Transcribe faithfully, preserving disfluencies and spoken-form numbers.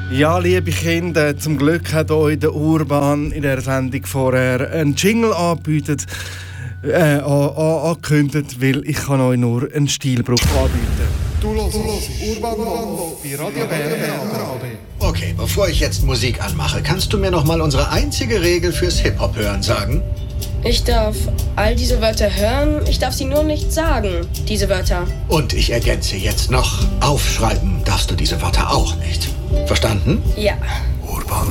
Ja, liebe Kinder, zum Glück hat euch der Urban in der Sendung vorher einen Jingle angebietet, äh, an, an, angekündigt, weil ich kann euch nur einen Stilbruch anbieten. Du los, du los, Urban Mambo, bei Radio Bern. Okay, bevor ich jetzt Musik anmache, kannst du mir noch mal unsere einzige Regel fürs Hip-Hop-Hören sagen? Ich darf all diese Wörter hören, ich darf sie nur nicht sagen, diese Wörter. Und ich ergänze jetzt noch, aufschreiben darfst du diese Wörter auch nicht. Verstanden? Ja.